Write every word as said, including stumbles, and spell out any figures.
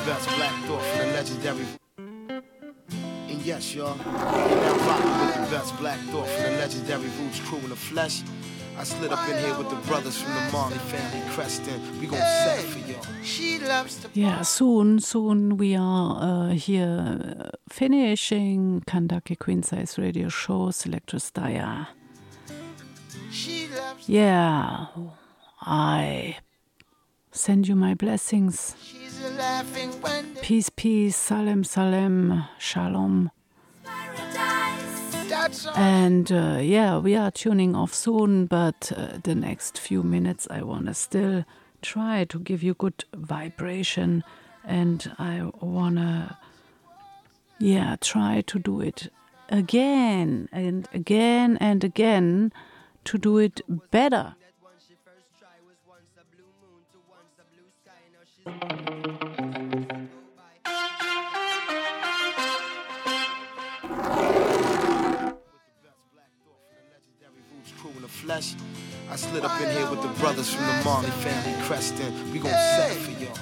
best Black Thought from the legendary. And yes, y'all, you're now rocking with the best Black Thought from the legendary Roots crew in the flesh. I slid up in here with the brothers from the Marley family, Creston. We gon' set it for y'all. She loves to. Yeah, soon, soon we are uh, here uh, finishing Kandake Queen Size Radio Show, Selectress Daya. Yeah, I send you my blessings. Peace, peace, Salem, Salem, Shalom. And uh, yeah, we are tuning off soon, but uh, the next few minutes I want to still try to give you good vibration, and I want to, yeah, try to do it again and again and again to do it better. Flesh. I slid up in here with the brothers from the Marley family, Creston. We gon' set it for y'all.